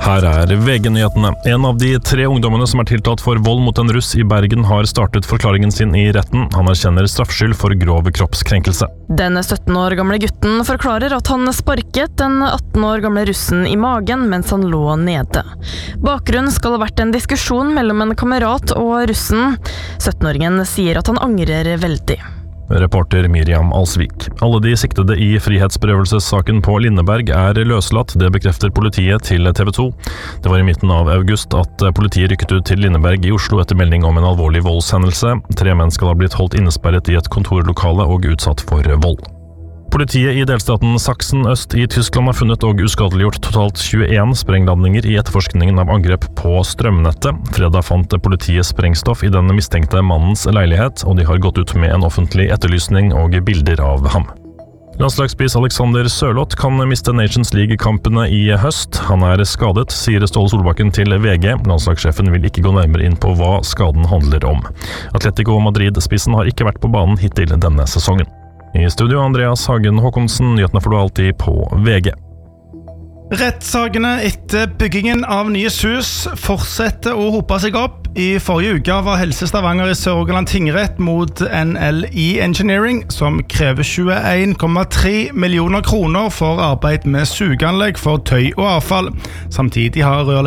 Her VG-nyhetene. En av de 3 ungdommene som tiltalt for vold mot en russ i Bergen har startet forklaringen sin i retten. Han erkjenner straffskyld for grov kroppskrenkelse. Den 17 år gamle gutten forklarer at han sparket den 18 år gamle russen i magen mens han lå nede. Bakgrunnen skal ha vært en diskusjon mellom en kamerat og russen. 17-åringen sier at han angrer veldig. Reporter Miriam Alsvik. Alle de siktede i frihetsberøvelsessaken på Lindeberg løslatt, det bekrefter politiet til TV 2. Det var i midten av august at politiet rykket ut til Lindeberg i Oslo etter melding om en alvorlig voldshendelse. 3 menn skal ha blitt holdt innesperret i et kontorlokale og utsatt for vold. Politiet i delstaten Sachsen øst i Tyskland har funnet og uskadeliggjort totalt 21 sprengladninger i etterforskningen av angrep på strømnettet. Fredag fant politiet sprengstoff i den mistenkte mannens leilighet, og de har gått ut med en offentlig etterlysning og bilder av ham. Landslagsspiss Alexander Sørloth kan miste Nations League-kampene i høst. Han skadet, sier Ståle Solbakken til VG. Landslagssjefen vil ikke gå nærmere inn på hva skaden handler om. Atletico Madrid-spissen har ikke vært på banen hittil denne sesongen. I studio Andreas Hagen Håkonsen, nyhetene får du alltid på VG. Rettssakene etter byggingen av nye hus fortsetter å hope seg opp. I forrige uke var Helse Stavanger i Sør-Rogaland tingrett mot NLI Engineering, som krever 21,3 millioner kroner for arbeid med sugeanlegg for tøy og avfall. Samtidig har